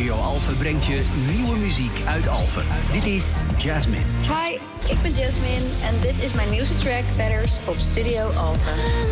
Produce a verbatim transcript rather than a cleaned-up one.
Studio Alphen brengt je nieuwe muziek uit Alphen. Dit is Jasmine. Hi, ik ben Jasmine en dit is mijn nieuwste track Betters op Studio Alphen.